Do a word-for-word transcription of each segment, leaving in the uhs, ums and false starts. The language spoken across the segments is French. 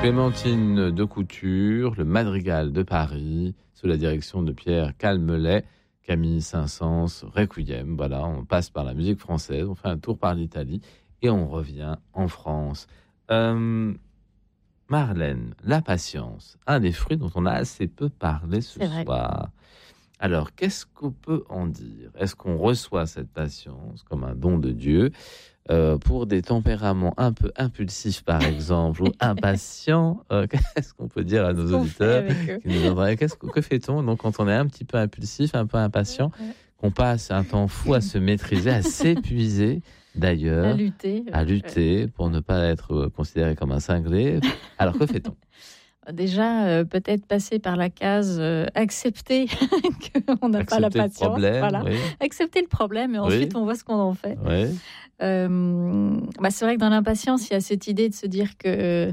Clémentine de Couture, le Madrigal de Paris, sous la direction de Pierre Calmelet, Camille Saint-Saëns, Requiem. Voilà, on passe par la musique française, on fait un tour par l'Italie et on revient en France. Euh, Marlène, la patience, un des fruits dont on a assez peu parlé ce C'est soir. vrai. Alors, qu'est-ce qu'on peut en dire ? Est-ce qu'on reçoit cette patience comme un don de Dieu ? Euh, pour des tempéraments un peu impulsifs, par exemple, ou impatients, euh, qu'est-ce qu'on peut dire à nos Qu'est-ce qu'on auditeurs fait avec eux ? qui nous envoient, qu'est-ce que, que fait-on donc quand on est un petit peu impulsif, un peu impatient, Ouais. qu'on passe un temps fou à se maîtriser, à s'épuiser, d'ailleurs, À lutter. à lutter pour ne pas être considéré comme un cinglé. Alors, que fait-on ? Déjà, euh, peut-être passer par la case euh, accepter qu'on n'a pas la Accepter le patience. problème, Voilà. oui. Accepter le problème et ensuite Oui. on voit ce qu'on en fait. Oui. Euh, bah c'est vrai que dans l'impatience, il y a cette idée de se dire que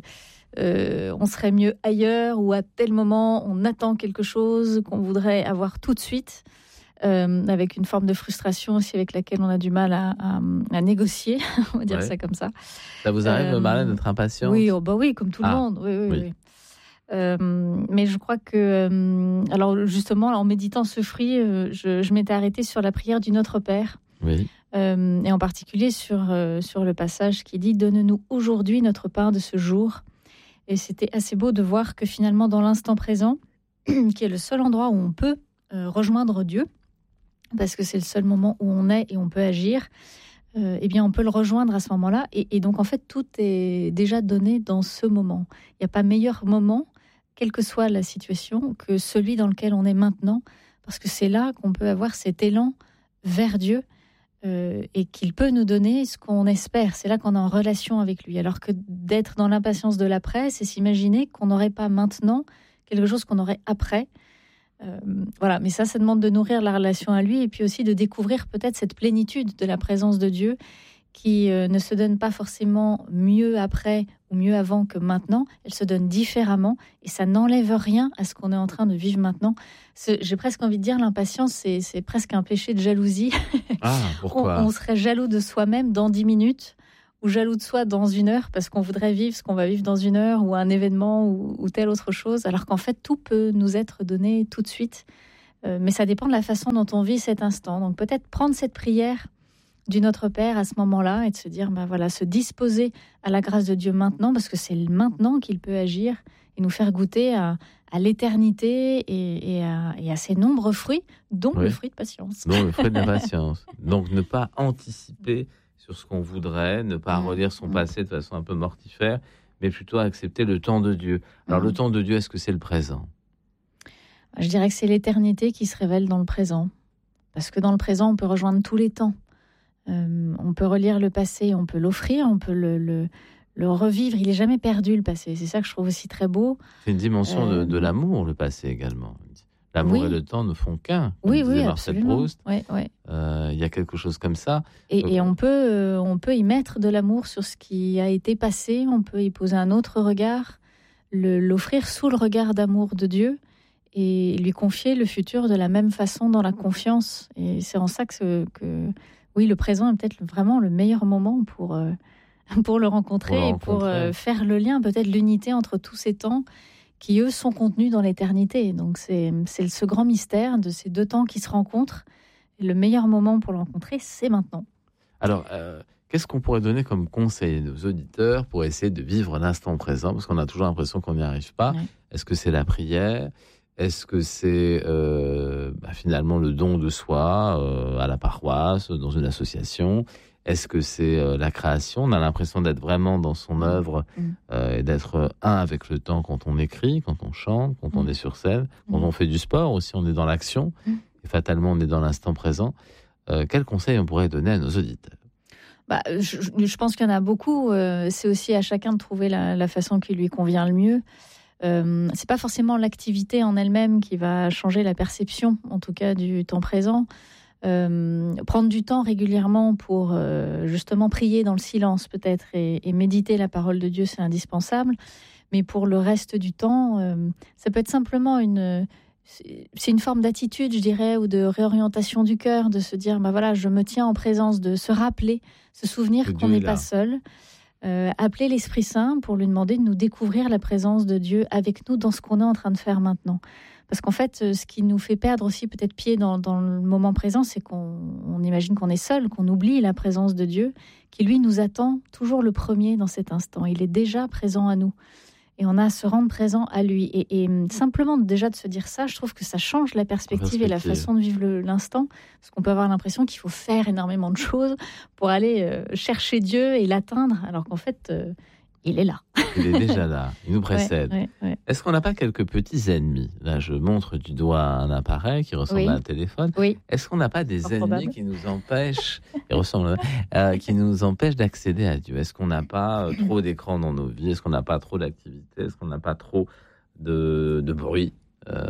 euh, on serait mieux ailleurs ou à tel moment on attend quelque chose qu'on voudrait avoir tout de suite, euh, avec une forme de frustration aussi avec laquelle on a du mal à, à, à négocier, on va dire Ouais. ça comme ça. Ça vous arrive, Euh, Marlène, d'être impatiente ? Oui, oh bah oui, comme tout le Ah, monde. Oui, oui, oui. oui. Euh, mais je crois que, euh, alors justement, en méditant ce fruit, euh, je, je m'étais arrêtée sur la prière du Notre Père, Oui. euh, et en particulier sur, euh, sur le passage qui dit « Donne-nous aujourd'hui notre pain de ce jour ». Et c'était assez beau de voir que finalement, dans l'instant présent, qui est le seul endroit où on peut euh, rejoindre Dieu, parce que c'est le seul moment où on est et on peut agir, euh, eh bien, on peut le rejoindre à ce moment-là. Et, et donc, en fait, tout est déjà donné dans ce moment. Il n'y a pas meilleur moment, quelle que soit la situation, que celui dans lequel on est maintenant, parce que c'est là qu'on peut avoir cet élan vers Dieu, euh, et qu'il peut nous donner ce qu'on espère. C'est là qu'on est en relation avec lui. Alors que d'être dans l'impatience de l'après, c'est s'imaginer qu'on n'aurait pas maintenant quelque chose qu'on aurait après. Euh, voilà, mais ça, ça demande de nourrir la relation à lui et puis aussi de découvrir peut-être cette plénitude de la présence de Dieu qui euh, ne se donne pas forcément mieux après ou mieux avant que maintenant. Elle se donne différemment et ça n'enlève rien à ce qu'on est en train de vivre maintenant. Ce, j'ai presque envie de dire l'impatience, c'est, c'est presque un péché de jalousie. Ah, pourquoi ? on, on serait jaloux de soi-même dans dix minutes ou jaloux de soi dans une heure parce qu'on voudrait vivre ce qu'on va vivre dans une heure ou un événement ou, ou telle autre chose, alors qu'en fait, tout peut nous être donné tout de suite. Euh, mais ça dépend de la façon dont on vit cet instant. Donc peut-être prendre cette prière du Notre Père à ce moment-là et de se dire, ben voilà, se disposer à la grâce de Dieu maintenant, parce que c'est maintenant qu'il peut agir et nous faire goûter à, à l'éternité et, et, à, et à ses nombreux fruits, dont Oui. le fruit de patience. Donc, le fruit de la patience. Donc, ne pas anticiper sur ce qu'on voudrait, ne pas Mmh. relire son Mmh. passé de façon un peu mortifère, mais plutôt accepter le temps de Dieu. Alors, Mmh. le temps de Dieu, est-ce que c'est le présent ? Je dirais que c'est l'éternité qui se révèle dans le présent. Parce que dans le présent, on peut rejoindre tous les temps. Euh, on peut relire le passé, on peut l'offrir, on peut le, le, le revivre. Il n'est jamais perdu, le passé. C'est ça que je trouve aussi très beau. C'est une dimension Euh, de, de l'amour, le passé également. L'amour oui. et le temps ne font qu'un, comme Oui, disait oui, Marcel absolument. Proust. Ouais, ouais. Euh, il y a quelque chose comme ça. Et, Euh, et on, peut, euh, on peut y mettre de l'amour sur ce qui a été passé. On peut y poser un autre regard, le, l'offrir sous le regard d'amour de Dieu et lui confier le futur de la même façon dans la confiance. Et c'est en ça que... Ce, que oui, le présent est peut-être vraiment le meilleur moment pour, euh, pour le rencontrer Pour le et pour rencontrer. euh, faire le lien, peut-être l'unité entre tous ces temps qui, eux, sont contenus dans l'éternité. Donc, c'est, c'est ce grand mystère de ces deux temps qui se rencontrent. Et le meilleur moment pour le rencontrer, c'est maintenant. Alors, euh, qu'est-ce qu'on pourrait donner comme conseil à nos auditeurs pour essayer de vivre l'instant présent ? Parce qu'on a toujours l'impression qu'on n'y arrive pas. Ouais. Est-ce que c'est la prière ? Est-ce que c'est euh, bah, finalement le don de soi euh, à la paroisse, dans une association ? Est-ce que c'est euh, la création ? On a l'impression d'être vraiment dans son œuvre Mmh. euh, et d'être un avec le temps quand on écrit, quand on chante, quand on Mmh. est sur scène, quand Mmh. on fait du sport aussi, on est dans l'action. Mmh. Et fatalement, on est dans l'instant présent. Euh, quel conseil on pourrait donner à nos auditeurs ? Bah, je, je pense qu'il y en a beaucoup. Euh, c'est aussi à chacun de trouver la, la façon qui lui convient le mieux. Euh, c'est pas forcément l'activité en elle-même qui va changer la perception, en tout cas du temps présent. Euh, prendre du temps régulièrement pour euh, justement prier dans le silence peut-être et, et méditer la parole de Dieu, c'est indispensable. Mais pour le reste du temps, euh, ça peut être simplement une... C'est une forme d'attitude, je dirais, ou de réorientation du cœur, de se dire, bah voilà, je me tiens en présence, de se rappeler, se souvenir Que qu'on Dieu est n'est pas là. seul. euh, appeler l'Esprit Saint pour lui demander de nous découvrir la présence de Dieu avec nous dans ce qu'on est en train de faire maintenant. Parce qu'en fait, ce qui nous fait perdre aussi peut-être pied dans, dans le moment présent, c'est qu'on on imagine qu'on est seul, qu'on oublie la présence de Dieu, qui lui nous attend toujours le premier dans cet instant. Il est déjà présent à nous. Et on a à se rendre présent à lui. Et, et simplement déjà de se dire ça, je trouve que ça change la perspective, perspective. et la façon de vivre le, l'instant. Parce qu'on peut avoir l'impression qu'il faut faire énormément de choses pour aller euh, chercher Dieu et l'atteindre, alors qu'en fait, euh, il est là. Il est déjà là, il nous précède. Ouais, ouais, ouais. Est-ce qu'on n'a pas quelques petits ennemis ? Là, je montre du doigt un appareil qui ressemble oui. à un téléphone. Oui. Est-ce qu'on n'a pas des Fort ennemis probable. qui nous empêchent, qui ressemblent, euh, qui nous empêchent d'accéder à Dieu ? Est-ce qu'on n'a pas euh, trop d'écran dans nos vies ? Est-ce qu'on n'a pas trop d'activité ? Est-ce qu'on n'a pas trop de, de bruit ? euh...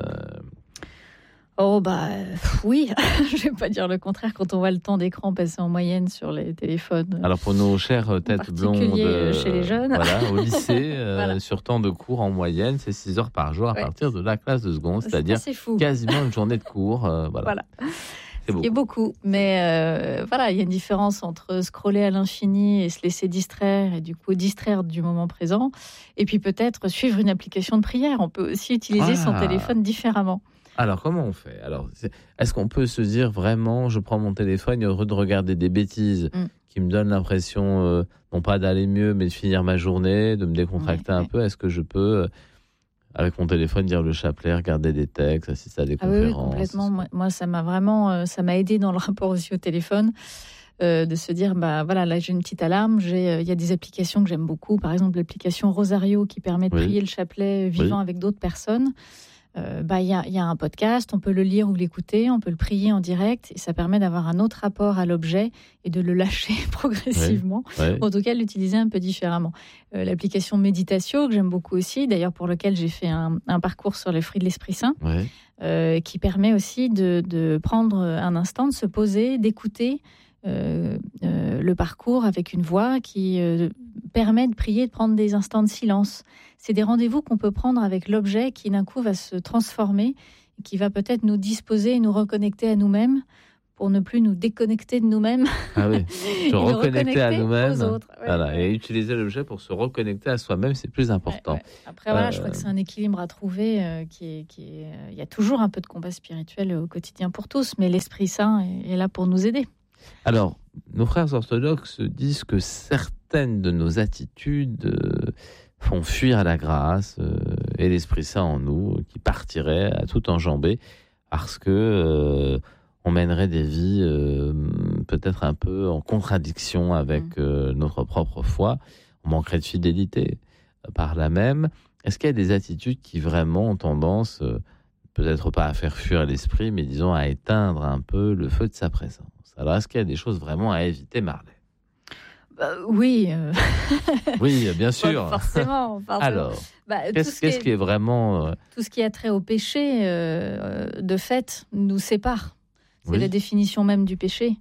Oh bah oui, je vais pas dire le contraire quand on voit le temps d'écran passer en moyenne sur les téléphones. Alors pour nos chères têtes blondes, euh, chez les jeunes, voilà, au lycée, euh, voilà. sur temps de cours en moyenne, c'est six heures par jour à ouais. partir de la classe de seconde, c'est-à-dire c'est fou. quasiment une journée de cours. Euh, voilà. voilà. C'est Il y a beaucoup, mais euh, voilà, il y a une différence entre scroller à l'infini et se laisser distraire et du coup distraire du moment présent, et puis peut-être suivre une application de prière. On peut aussi utiliser ah. son téléphone différemment. Alors, comment on fait ? Alors, est-ce qu'on peut se dire vraiment, je prends mon téléphone et au lieu de regarder des bêtises mm. qui me donnent l'impression, euh, non pas d'aller mieux, mais de finir ma journée, de me décontracter ouais, un ouais. peu, est-ce que je peux, euh, avec mon téléphone, lire le chapelet, regarder des textes, assister à des ah conférences ? Oui, complètement. Moi, moi, ça m'a vraiment, euh, ça m'a aidé dans le rapport aussi au téléphone, euh, de se dire, bah voilà, là j'ai une petite alarme, j'ai, il euh, y a des applications que j'aime beaucoup, par exemple l'application Rosario qui permet de oui. prier le chapelet vivant oui. avec d'autres personnes. Euh, bah, y a, y a un podcast, on peut le lire ou l'écouter, on peut le prier en direct et ça permet d'avoir un autre rapport à l'objet et de le lâcher progressivement, ouais, ouais. en tout cas l'utiliser un peu différemment. Euh, l'application Méditatio que j'aime beaucoup aussi, d'ailleurs pour lequel j'ai fait un, un parcours sur les fruits de l'Esprit Saint, ouais. euh, qui permet aussi de, de prendre un instant, de se poser, d'écouter euh, euh, le parcours avec une voix qui euh, permet de prier, de prendre des instants de silence. C'est des rendez-vous qu'on peut prendre avec l'objet qui d'un coup va se transformer et qui va peut-être nous disposer et nous reconnecter à nous-mêmes pour ne plus nous déconnecter de nous-mêmes. Ah oui, se reconnecter, reconnecter à nous-mêmes. Aux autres. Ouais, voilà, ouais. Et utiliser l'objet pour se reconnecter à soi-même, c'est plus important. Ouais, ouais. Après, voilà, euh... je crois que c'est un équilibre à trouver. Euh, qui est, qui est, euh, il y a toujours un peu de combat spirituel au quotidien pour tous, mais l'Esprit Saint est, est là pour nous aider. Alors, nos frères orthodoxes disent que certaines de nos attitudes euh, font fuir la grâce euh, et l'Esprit Saint en nous, qui partirait à tout enjamber parce que euh, on mènerait des vies euh, peut-être un peu en contradiction avec euh, notre propre foi, on manquerait de fidélité. Par là même, est-ce qu'il y a des attitudes qui vraiment ont tendance, euh, peut-être pas à faire fuir l'esprit, mais disons à éteindre un peu le feu de sa présence ? Alors, est-ce qu'il y a des choses vraiment à éviter, Marley ? bah, Oui. Euh... oui, bien sûr. Pas forcément. Pardon. Alors, bah, qu'est-ce, ce qu'est-ce qui est, qui est vraiment... Euh... Tout ce qui a trait au péché, euh, de fait, nous sépare. C'est oui. la définition même du péché.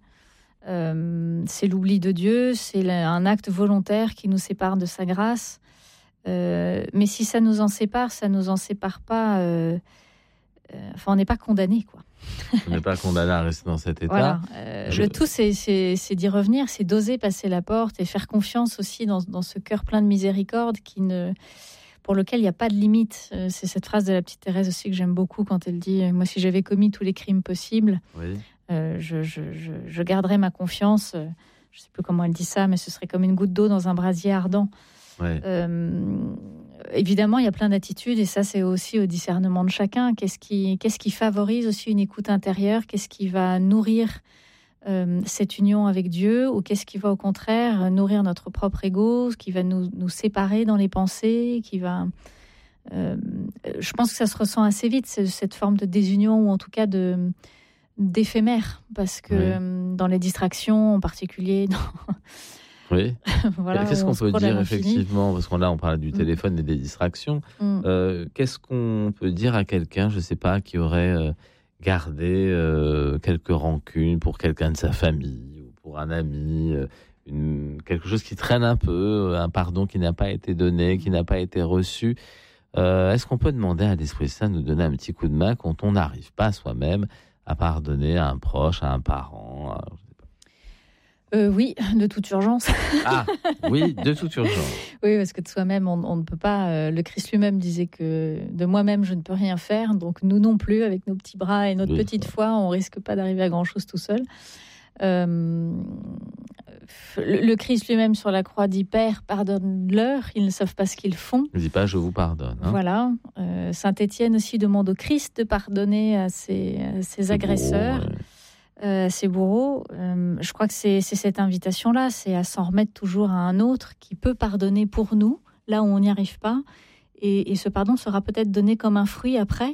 Euh, c'est l'oubli de Dieu, c'est un acte volontaire qui nous sépare de sa grâce. Euh, mais si ça nous en sépare, ça ne nous en sépare pas... Euh, euh, enfin, on n'est pas condamné, quoi. On n'est pas condamné à rester dans cet état. Voilà. Euh, Je... Le tout, c'est, c'est, c'est d'y revenir, c'est d'oser passer la porte et faire confiance aussi dans, dans ce cœur plein de miséricorde qui ne, pour lequel il n'y a pas de limite. Euh, c'est cette phrase de la petite Thérèse aussi que j'aime beaucoup quand elle dit « Moi, si j'avais commis tous les crimes possibles, oui. euh, je, je, je, je garderais ma confiance. » Je ne sais plus comment elle dit ça, mais ce serait comme une goutte d'eau dans un brasier ardent. Ouais. Euh, évidemment, il y a plein d'attitudes et ça, c'est aussi au discernement de chacun. Qu'est-ce qui, qu'est-ce qui favorise aussi une écoute intérieure ? Qu'est-ce qui va nourrir euh, cette union avec Dieu ? Ou qu'est-ce qui va au contraire nourrir notre propre ego ? Ce qui va nous, nous séparer dans les pensées ? Qui va, euh, je pense que ça se ressent assez vite, cette forme de désunion ou en tout cas de, d'éphémère. Parce que oui. euh, dans les distractions, en particulier... Dans Oui. voilà, qu'est-ce qu'on peut dire effectivement, parce qu'on là on parle du téléphone mmh. et des distractions. Mmh. Euh, qu'est-ce qu'on peut dire à quelqu'un, je ne sais pas, qui aurait euh, gardé euh, quelques rancunes pour quelqu'un de sa famille ou pour un ami, euh, une, quelque chose qui traîne un peu, un pardon qui n'a pas été donné, qui n'a pas été reçu. Euh, est-ce qu'on peut demander à l'Esprit Saint de nous donner un petit coup de main quand on n'arrive pas soi-même à pardonner à un proche, à un parent, à... Euh, oui, de toute urgence. Ah, oui, de toute urgence. Oui, parce que de soi-même, on, on ne peut pas. Euh, le Christ lui-même disait que de moi-même, je ne peux rien faire. Donc nous non plus, avec nos petits bras et notre Oui, petite ça. foi, on risque pas d'arriver à grand-chose tout seul. Euh, le, le Christ lui-même sur la croix dit Père, pardonne-leur, ils ne savent pas ce qu'ils font. Ne dis pas je vous pardonne. Hein. Voilà. Euh, Saint Étienne aussi demande au Christ de pardonner à ses, à ses C'est agresseurs. beau, ouais. Euh, ces bourreaux, euh, je crois que c'est, c'est cette invitation-là, c'est à s'en remettre toujours à un autre qui peut pardonner pour nous, là où on n'y arrive pas. Et, et ce pardon sera peut-être donné comme un fruit après.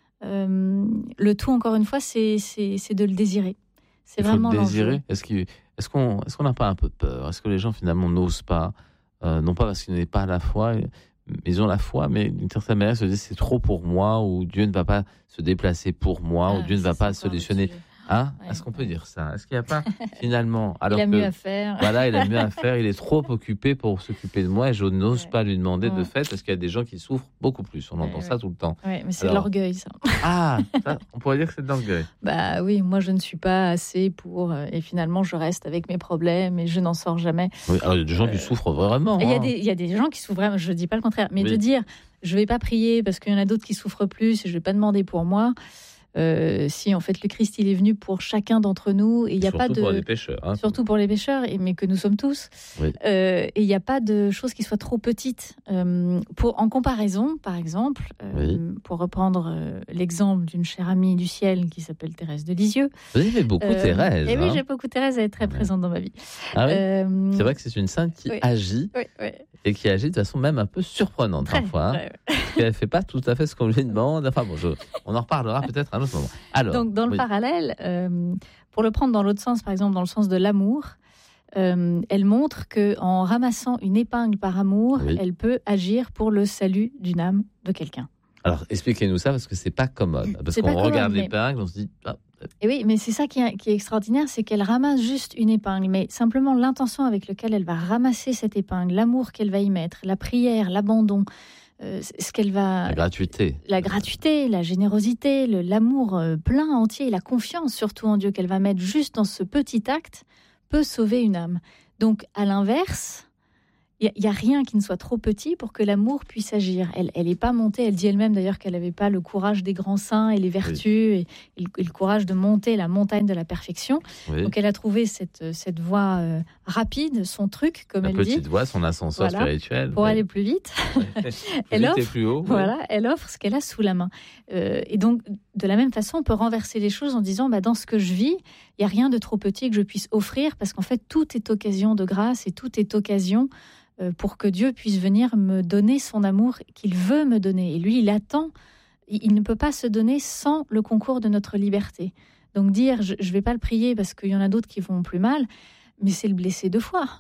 Euh, le tout, encore une fois, c'est, c'est, c'est de le désirer. C'est Il faut vraiment le l'enjeu. désirer. Est-ce, qu'il, est-ce qu'on est-ce qu'on n'a pas un peu peur? Est-ce que les gens finalement n'osent pas, euh, non pas parce qu'ils n'ont pas la foi, mais ils ont la foi, mais d'une certaine manière se disent c'est trop pour moi, ou Dieu ne va pas se déplacer pour moi, Ah, ou Dieu ne ça, va c'est pas encore solutionner. le sujet. Hein? Ouais, Est-ce qu'on peut ouais. dire ça? Est-ce qu'il n'y a pas finalement, alors Il a que mieux à faire. voilà, il a mieux à faire, il est trop occupé pour s'occuper de moi et je n'ose Ouais. pas lui demander de Ouais. fait parce qu'il y a des gens qui souffrent beaucoup plus. On entend Ouais, ça ouais. tout le temps. Ouais, mais c'est Alors- de l'orgueil, ça. Ah, ça, on pourrait dire que c'est de l'orgueil. Bah oui, moi je ne suis pas assez pour. euh, Et finalement, je reste avec mes problèmes et je n'en sors jamais. Oui, alors il y a des gens qui souffrent vraiment. Il y, a hein. des, il y a des gens qui souffrent vraiment, je ne dis pas le contraire, mais Oui. de dire je ne vais pas prier parce qu'il y en a d'autres qui souffrent plus et je ne vais pas demander pour moi. Euh, si en fait le Christ il est venu pour chacun d'entre nous et il n'y a Surtout pas de. pour les pécheurs. hein. Surtout pour les pécheurs, et- mais que nous sommes tous. Oui. Euh, et il n'y a pas de choses qui soient trop petites. Euh, pour, en comparaison, par exemple, euh, pour reprendre euh, l'exemple d'une chère amie du ciel qui s'appelle Thérèse de Lisieux. Vous aimez beaucoup Euh, Thérèse. Et oui, hein. j'ai beaucoup Thérèse, elle est très Ouais. présente dans ma vie. Ah oui Euh, C'est vrai que c'est une sainte qui oui. agit oui, oui. et qui agit de façon même un peu surprenante Très, parfois. hein. très, Parce qu'elle ne fait pas tout à fait ce qu'on lui demande. Enfin bon, je- on en reparlera peut-être à un autre moment. Alors, Donc, dans le oui. parallèle, euh, pour le prendre dans l'autre sens, par exemple, dans le sens de l'amour, euh, elle montre que en ramassant une épingle par amour, Oui. elle peut agir pour le salut d'une âme de quelqu'un. Alors, expliquez-nous ça parce que c'est pas commode. Parce C'est qu'on pas commode, regarde mais- l'épingle, on se dit ah, Et oui, mais c'est ça qui est, qui est extraordinaire, c'est qu'elle ramasse juste une épingle, mais simplement l'intention avec laquelle elle va ramasser cette épingle, l'amour qu'elle va y mettre, la prière, l'abandon, euh, ce qu'elle va... la gratuité. La gratuité, la générosité, le- l'amour euh, plein, entier, et la confiance surtout en Dieu qu'elle va mettre juste dans ce petit acte peut sauver une âme. Donc, à l'inverse, il n'y a, a rien qui ne soit trop petit pour que l'amour puisse agir. Elle n'est pas montée, elle dit elle-même d'ailleurs qu'elle n'avait pas le courage des grands saints et les vertus et, et le, et le courage de monter la montagne de la perfection. Oui. Donc, elle a trouvé cette, cette voie euh, rapide, son truc, comme La elle petite dit, voix, son ascenseur Voilà. spirituel. pour oui. aller plus vite. Plus Elle vite et offre- plus haut. oui. Voilà, elle offre ce qu'elle a sous la main. Euh, et donc, de la même façon, on peut renverser les choses en disant, bah, dans ce que je vis, il n'y a rien de trop petit que je puisse offrir, parce qu'en fait, tout est occasion de grâce et tout est occasion euh, pour que Dieu puisse venir me donner son amour qu'il veut me donner. Et lui, il attend, il, il ne peut pas se donner sans le concours de notre liberté. Donc dire, je ne vais pas le prier parce qu'il y en a d'autres qui vont plus mal, mais c'est le blessé deux fois.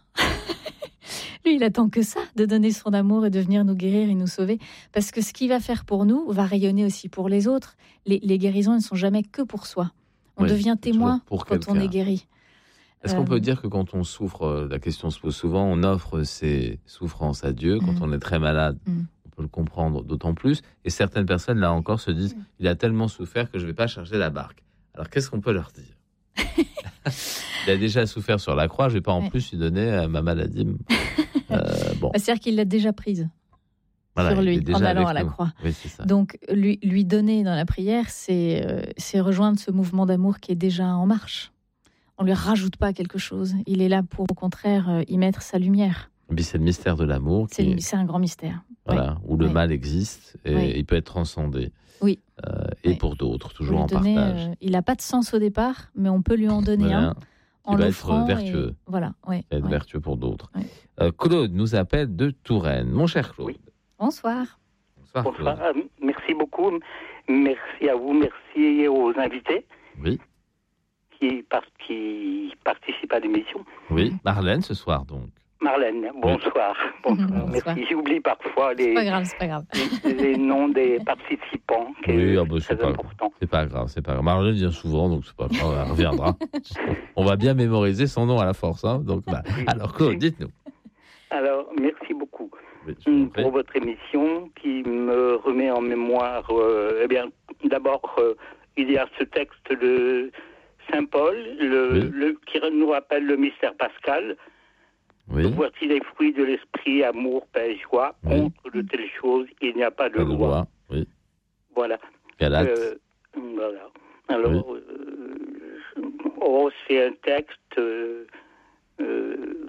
Lui, il attend que ça, de donner son amour et de venir nous guérir et nous sauver. Parce que ce qu'il va faire pour nous va rayonner aussi pour les autres. Les, les guérisons ne sont jamais que pour soi. On Oui, devient c'est témoin toujours pour quand on quelqu'un. est guéri. Est-ce qu'on Euh, peut dire que quand on souffre, euh, la question se pose souvent, on offre ses souffrances à Dieu. Quand Mm. on est très malade, Mm. on peut le comprendre d'autant plus. Et certaines personnes, là encore, se disent, il a tellement souffert que je ne vais pas charger la barque. Alors, qu'est-ce qu'on peut leur dire? Il a déjà souffert sur la croix, je ne vais pas en Ouais. plus lui donner euh, ma maladie. Euh, bon, Bah, c'est-à-dire qu'il l'a déjà prise voilà, sur il lui est déjà en allant avec à la nous. croix. Oui, c'est ça. Donc, lui, lui donner dans la prière, c'est euh, c'est rejoindre ce mouvement d'amour qui est déjà en marche. On ne lui rajoute pas quelque chose. Il est là pour, au contraire, euh, y mettre sa lumière. Et puis c'est le mystère de l'amour, C'est qui est- le- c'est un grand mystère. voilà, où le Ouais. mal existe et Ouais. il peut être transcendé. Oui. Euh, et Ouais. pour d'autres, Faut toujours lui en donner, partage. euh, il n'a pas de sens au départ, mais on peut lui en donner Voilà, un en va être l'offrant. vertueux. et- Voilà, ouais, être ouais. vertueux pour d'autres. Ouais. Euh, Claude nous appelle de Touraine. Mon cher Claude. Oui. Bonsoir. Bonsoir, Bonsoir, Claude. euh, merci beaucoup. Merci à vous, merci aux invités Oui, qui, par- qui participent à l'émission. oui. Marlène ce soir donc. Marlène, bonsoir. Bonsoir. Bonsoir. Merci. J'oublie parfois C'est les, pas grave, c'est pas grave. les, les noms des participants, qui Oui, est ah bah, c'est très pas- important. C'est pas grave, c'est pas grave. Marlène vient souvent, donc c'est pas grave, elle reviendra. On va bien mémoriser son nom à la force. Hein, donc, bah. Oui. Alors Claude, dites-nous. Alors, merci beaucoup Oui, je vous en prie. pour votre émission qui me remet en mémoire. euh, eh bien, d'abord, euh, il y a ce texte de Saint Paul, le, Oui. le, qui nous rappelle le mystère pascal. Oui. Voici les fruits de l'esprit, amour, paix, joie. Oui. Contre de telles choses, il n'y a pas de Pas de loi. loi. Oui. Voilà. Galates. Euh, voilà. Alors, Oui. euh, oh, c'est un texte euh, euh,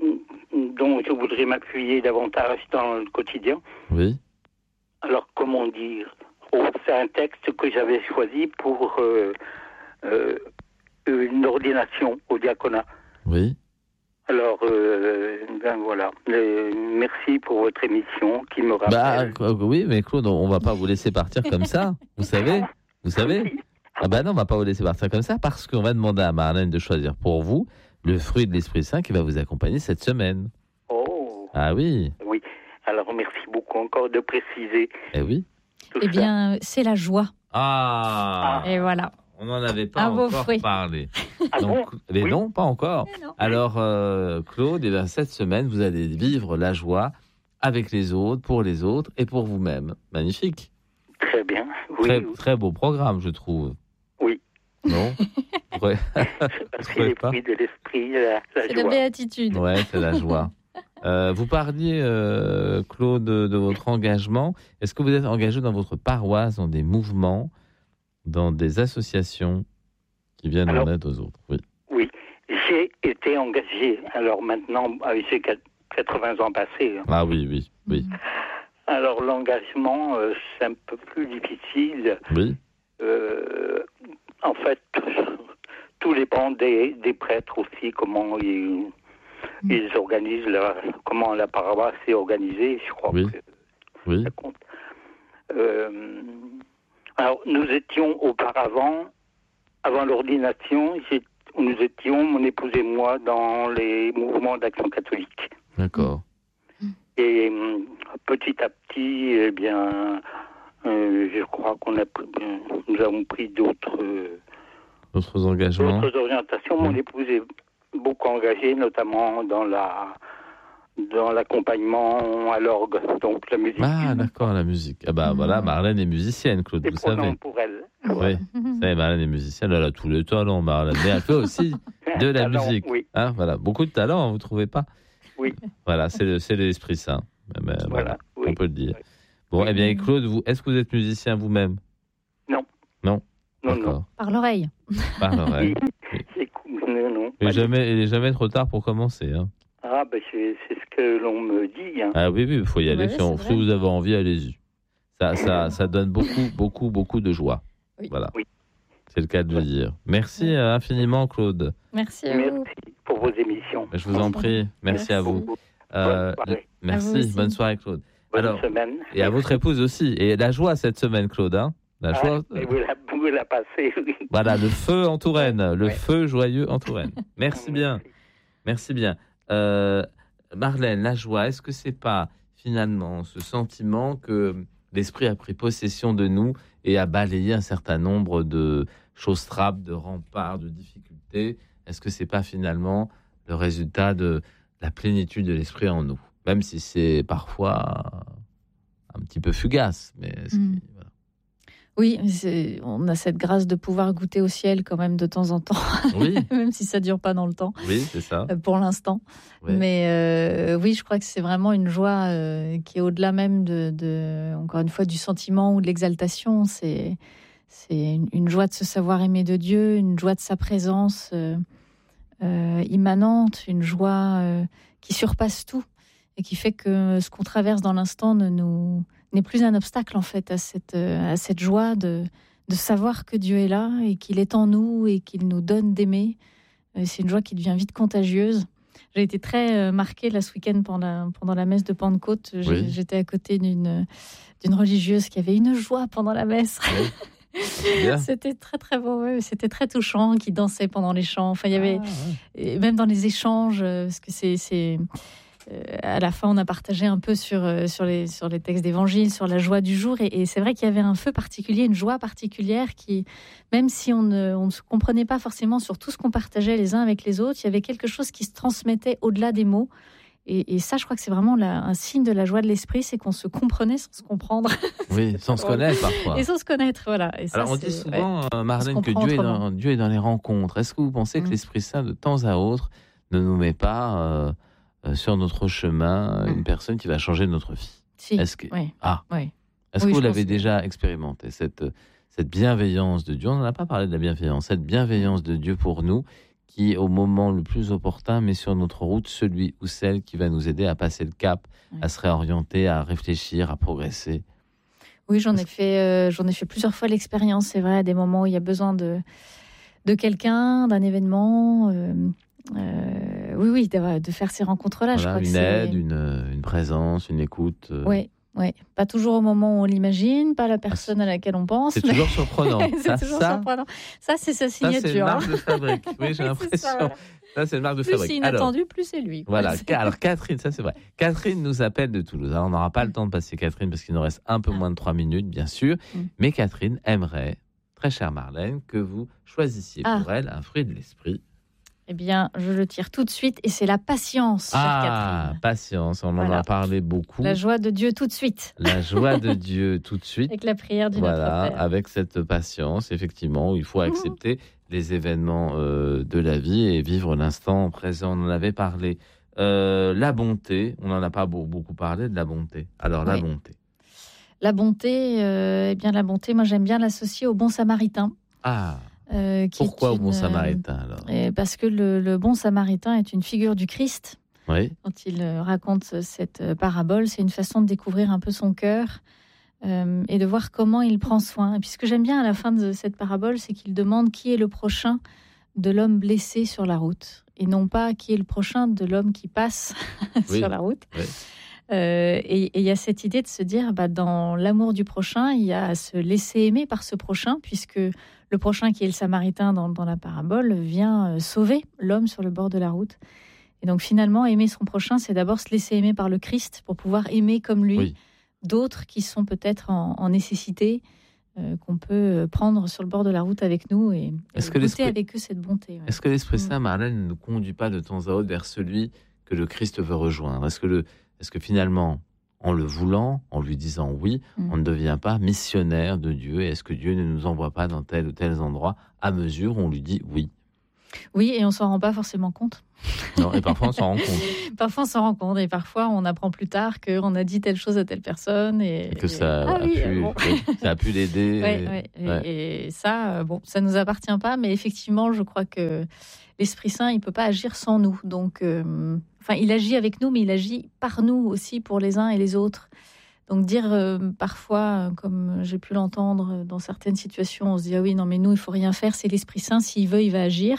dont je voudrais m'appuyer davantage dans le quotidien. Oui. Alors, comment dire oh, c'est un texte que j'avais choisi pour euh, euh, une ordination au diaconat. Oui. Alors, euh, ben voilà. Euh, merci pour votre émission qui me rappelle. Bah, euh, oui, mais Claude, on va pas vous laisser partir comme ça. Vous savez Vous savez Ah bah non, on va pas vous laisser partir comme ça parce qu'on va demander à Marlène de choisir pour vous le fruit de l'Esprit Saint qui va vous accompagner cette semaine. Oh, Ah oui. oui. Alors, merci beaucoup encore de préciser Eh oui. tout Eh ça. bien, c'est la joie. Ah. Et voilà. On n'en avait pas À vos encore fruits. parlé. Ah bon Donc, mais Oui. non, pas encore. Mais non. Alors, euh, Claude, eh bien, cette semaine, vous allez vivre la joie avec les autres, pour les autres et pour vous-même. Magnifique. Très bien. Oui, Très, oui. très beau programme, je trouve. Oui. Non Ouais, C'est trouvez les pas fruits de l'esprit, la, la C'est la joie. béatitude. ouais, c'est la joie. Euh, vous parliez, euh, Claude, de, de votre engagement. Est-ce que vous êtes engagé dans votre paroisse, dans des mouvements, dans des associations qui viennent Alors, en aide aux autres? Oui. Oui, j'ai été engagé. Alors maintenant, avec ces quatre-vingts ans passés. hein. Ah oui, oui, oui, Alors l'engagement, euh, c'est un peu plus difficile. oui. Euh, en fait, tout dépend des, des prêtres aussi, comment ils, Mm. ils organisent, la, comment la paroisse est organisée, je crois Oui. que Oui, ça compte. Euh, alors, nous étions auparavant, avant l'ordination, j'ai- nous étions, mon épouse et moi, dans les mouvements d'action catholique. d'accord. Et hum, petit à petit, eh bien, euh, je crois qu'on a, pris- euh, nous avons pris d'autres, euh, D'autres engagements? d'autres orientations. Mon Oui. épouse est beaucoup engagée, notamment dans la, dans l'accompagnement à l'orgue, donc la musique. Ah, d'accord, la musique. Ah bah Mm. voilà, Marlène est musicienne, Claude, C'est vous prenant savez. pour elle. Oui, vous savez, Marlène est musicienne, elle a tous les talents, Marlène. Mais elle fait aussi de la Alors, musique. oui. Hein, voilà, beaucoup de talent, vous ne trouvez pas? Oui. Voilà, c'est, le, c'est l'Esprit Saint. Mais, mais, Voilà, voilà, oui. on peut le dire. Oui. Bon, Oui. eh bien, Claude, vous, est-ce que vous êtes musicien vous-même? Non. Non? Non, D'accord. non. Par l'oreille. Par l'oreille. C'est cool. Non, non. Il pas n'est du- jamais, il est jamais trop tard pour commencer. Hein. Ah, ben c'est, c'est ce que l'on me dit. Hein. Ah oui, oui, il faut y aller. Ouais, si, on- c'est si vrai. vous avez envie, allez-y. Ça, ça, ça donne beaucoup, beaucoup, beaucoup de joie. Oui. Voilà. Oui. C'est le cas de le Oui. dire. Merci euh, infiniment, Claude. Merci à vous. Merci pour vos émissions. Je vous en prie. Merci, à vous. Euh, Bonne soirée. merci. À vous aussi. Bonne soirée, Claude. Bonne Alors, semaine. et à votre épouse aussi. Et la joie cette semaine, Claude. Hein la Ah, joie. et vous la, vous la passez, oui. Voilà, le feu en Touraine. Le Ouais. feu joyeux en Touraine. Merci bien. Merci bien. Euh, Marlène, la joie, est-ce que c'est pas finalement ce sentiment que l'esprit a pris possession de nous et a balayé un certain nombre de choses trappes, de remparts, de difficultés? Est-ce que c'est pas finalement le résultat de la plénitude de l'esprit en nous? Même si c'est parfois un petit peu fugace. Mais ce qui- Mm. voilà. Oui, c'est- on a cette grâce de pouvoir goûter au ciel quand même de temps en temps, Oui, même si ça dure pas dans le temps, oui, c'est ça. euh, pour l'instant. Ouais. Mais euh, oui, je crois que c'est vraiment une joie euh, qui est au-delà même de, de, encore une fois, du sentiment ou de l'exaltation. C'est, c'est une, une joie de se savoir aimer de Dieu, une joie de sa présence euh, euh, immanente, une joie euh, qui surpasse tout et qui fait que ce qu'on traverse dans l'instant ne nous n'est plus un obstacle en fait à cette euh, à cette joie de de savoir que Dieu est là et qu'il est en nous et qu'il nous donne d'aimer. Euh, C'est une joie qui devient vite contagieuse. J'ai été très euh, marquée là ce week-end pendant, pendant la messe de Pentecôte. J'ai- Oui. J'étais à côté d'une, d'une religieuse qui avait une joie pendant la messe. Bien. C'était très très beau, ouais. C'était très touchant, qui dansait pendant les chants. Enfin, il y avait, Ah, ouais. et même dans les échanges, euh, parce que c'est, c'est euh, à la fin, on a partagé un peu sur, euh, sur, les, sur les textes d'évangile, sur la joie du jour. Et, et c'est vrai qu'il y avait un feu particulier, une joie particulière qui, même si on ne, on ne se comprenait pas forcément sur tout ce qu'on partageait les uns avec les autres, il y avait quelque chose qui se transmettait au-delà des mots. Et, et ça, je crois que c'est vraiment la, un signe de la joie de l'esprit, c'est qu'on se comprenait sans se comprendre. Oui, sans se connaître parfois. Et sans se connaître, voilà. Et ça, Alors on dit c'est, souvent, ouais, euh, Marlène, que Dieu est, dans, Dieu est dans les rencontres. Est-ce que vous pensez Mm. que l'Esprit Saint, de temps à autre, ne nous met pas euh, euh, sur notre chemin Mm. une personne qui va changer notre vie? Si, Est-ce que, oui. ah, Oui. est-ce Oui, que vous je l'avez pense que- déjà expérimenté, cette, cette bienveillance de Dieu? On n'en a pas parlé de la bienveillance. Cette bienveillance de Dieu pour nous, qui, au moment le plus opportun, met sur notre route celui ou celle qui va nous aider à passer le cap, Oui. à se réorienter, à réfléchir, à progresser. Oui, j'en ai Est-ce- fait, euh, j'en ai fait plusieurs fois l'expérience. C'est vrai, à des moments où il y a besoin de de quelqu'un, d'un événement. euh, euh, oui, oui, de, de faire ces rencontres-là. je Voilà, crois une que aide, c'est... une, une présence, une écoute. euh, Oui, oui. Pas toujours au moment où on l'imagine, pas la personne à laquelle on pense. C'est mais- toujours surprenant. c'est ça, toujours ça, surprenant. Ça, c'est sa ça, c'est une signature. hein. marque de fabrique. Oui, j'ai C'est l'impression. ça, voilà. Ça, c'est une marque de Plus fabrique. c'est Alors, inattendu, plus c'est lui. quoi. voilà. C'est- Ca- Alors, Catherine, ça c'est vrai. Catherine nous appelle de Toulouse. Alors, on n'aura pas le temps de passer Catherine parce qu'il nous reste un peu Ah. moins de trois minutes, bien sûr. Mm. Mais Catherine aimerait, très chère Marlène, que vous choisissiez Ah. pour elle un fruit de l'esprit. Eh bien, je le tire tout de suite et c'est la patience, chère Ah, Catherine. patience. On en Voilà. a parlé beaucoup. La joie de Dieu tout de suite, La joie de Dieu tout de suite. avec la prière du Notre Voilà, Père. avec cette patience, effectivement, où il faut accepter les événements euh, de la vie et vivre l'instant présent. On en avait parlé. Euh, la bonté, on n'en a pas beau- beaucoup parlé de la bonté. Alors, la Oui. bonté. La bonté, euh, eh bien la bonté, moi j'aime bien l'associer au bon samaritain. Ah, euh, qui est pourquoi au bon une, samaritain alors euh, Parce que le, le bon samaritain est une figure du Christ. Oui, Quand il euh, raconte cette euh, parabole, c'est une façon de découvrir un peu son cœur euh, et de voir comment il prend soin. Et puis ce que j'aime bien à la fin de cette parabole, c'est qu'il demande qui est le prochain de l'homme blessé sur la route, et non pas qui est le prochain de l'homme qui passe Oui. sur la route. oui. Euh, et il y a cette idée de se dire, bah, dans l'amour du prochain, il y a à se laisser aimer par ce prochain, puisque le prochain, qui est le samaritain dans, dans la parabole, vient euh, sauver l'homme sur le bord de la route. Et donc finalement, aimer son prochain, c'est d'abord se laisser aimer par le Christ pour pouvoir aimer comme lui Oui. d'autres qui sont peut-être en, en nécessité, euh, qu'on peut prendre sur le bord de la route avec nous et, et Est-ce que goûter l'esprit- avec eux cette bonté. ouais. Est-ce que l'Esprit Mm. Saint, Marlène, ne nous conduit pas de temps à autre vers celui que le Christ veut rejoindre? Est-ce que, le, est-ce que finalement, en le voulant, en lui disant oui, Mm. on ne devient pas missionnaire de Dieu? Et est-ce que Dieu ne nous envoie pas dans tel ou tel endroit à mesure où on lui dit oui? Oui, et on s'en rend pas forcément compte. Non, et parfois on s'en rend compte Parfois on s'en rend compte et parfois on apprend plus tard qu'on a dit telle chose à telle personne et que ça, et- ah a, oui, pu, bon. oui, ça a pu l'aider. Ouais, ouais. Et- Ouais. Et, ça, euh, bon, ça nous appartient pas, mais effectivement, je crois que l'Esprit Saint, il peut pas agir sans nous. Donc, euh, enfin, il agit avec nous, mais il agit par nous aussi pour les uns et les autres. Donc, dire euh, parfois, euh, comme j'ai pu l'entendre dans certaines situations, on se dit ah oui, non, mais nous, il faut rien faire. C'est l'Esprit Saint, s'il veut, il va agir.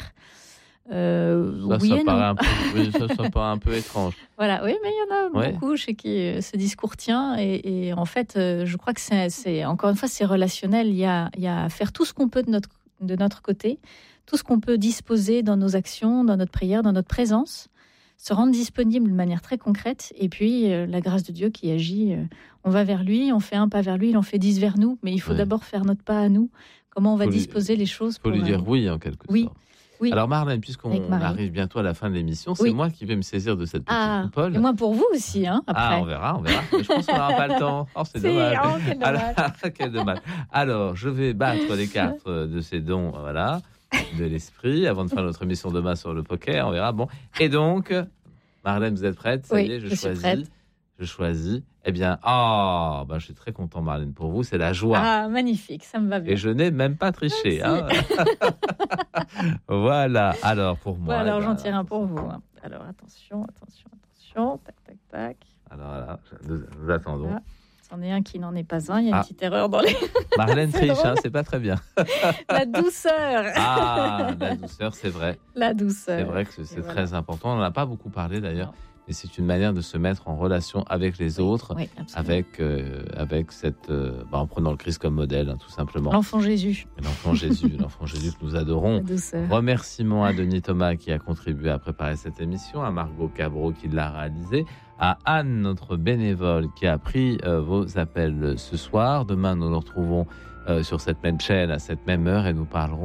Euh, Ça, oui ça et paraît non. un peu, oui, ça, ça paraît un peu étrange. Voilà, oui, mais il y en a Ouais. beaucoup chez qui euh, ce discours tient. Et, et en fait, euh, je crois que c'est, c'est encore une fois, c'est relationnel. Il y a, il y a à faire tout ce qu'on peut de notre, de notre côté, tout ce qu'on peut disposer dans nos actions, dans notre prière, dans notre présence, se rendre disponible de manière très concrète. Et puis, euh, la grâce de Dieu qui agit, euh, on va vers lui, on fait un pas vers lui, il en fait dix vers nous. Mais il faut Ouais. d'abord faire notre pas à nous. Comment on va Faut lui- disposer les choses Il faut pour lui dire euh, oui en quelque oui. sorte. Oui. Alors Marlène, Avec puisqu'on Marie. arrive bientôt à la fin de l'émission, c'est Oui. moi qui vais me saisir de cette petite Ah, coupole. et moi pour vous aussi, hein, après. Ah, on verra, on verra. Mais je pense qu'on n'aura pas le temps. Oh, c'est Si, dommage. oh, quel dommage. Alors, quel dommage. Alors, je vais battre les cartes de ces dons, voilà, de l'esprit, avant de faire notre émission demain sur le poker. On verra. Bon. Et donc, Marlène, vous êtes prête? Ça Oui, y est, je, je suis choisis. prête. Je choisis. Eh bien, ah, bah, je suis très content, Marlène, pour vous. C'est la joie. Ah, magnifique, ça me va bien. Et je n'ai même pas triché. Merci. Hein. Voilà. Alors, pour moi. Bon, alors eh ben, j'en tire un pour vous. hein. Alors attention, attention, attention. Tac, tac, tac. Alors, voilà, nous, nous attendons. Ah. C'en est un qui n'en est pas un. Il y a Ah. une petite erreur dans les... Marlène C'est triche, drôle. hein, c'est pas très bien. La douceur. Ah, la douceur, c'est vrai. La douceur. C'est vrai que c'est Et voilà. très important. On n'en a pas beaucoup parlé d'ailleurs, Non. mais c'est une manière de se mettre en relation avec les autres, Oui, absolument. avec, euh, avec cette, euh, bah, en prenant le Christ comme modèle, hein, tout simplement. L'enfant Jésus. L'enfant Jésus, l'enfant Jésus que nous adorons. La douceur. Remerciements à Denis Thomas qui a contribué à préparer cette émission, à Margot Cabreau qui l'a réalisée, à Anne, notre bénévole, qui a pris euh, vos appels ce soir. Demain, nous nous retrouvons euh, sur cette même chaîne, à cette même heure, et nous parlerons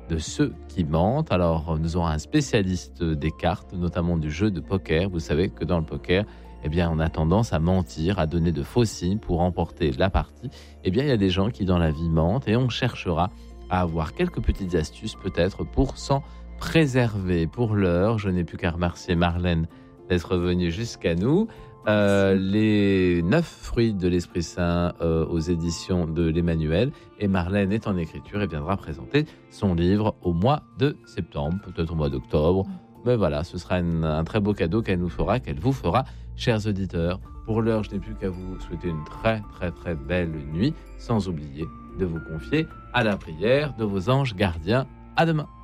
de ceux qui mentent. Alors, nous aurons un spécialiste des cartes, notamment du jeu de poker. Vous savez que dans le poker, eh bien, on a tendance à mentir, à donner de faux signes pour remporter la partie. Eh bien, il y a des gens qui, dans la vie, mentent et on cherchera à avoir quelques petites astuces, peut-être, pour s'en préserver. Pour l'heure, je n'ai plus qu'à remercier Marlène d'être venue jusqu'à nous. Euh, les neuf fruits de l'Esprit Saint euh, aux éditions de l'Emmanuel. Et Marlène est en écriture et viendra présenter son livre au mois de septembre, peut-être au mois d'octobre. Mais voilà, ce sera une, un très beau cadeau qu'elle nous fera, qu'elle vous fera, chers auditeurs. Pour l'heure, je n'ai plus qu'à vous souhaiter une très, très, très belle nuit, sans oublier de vous confier à la prière de vos anges gardiens. À demain.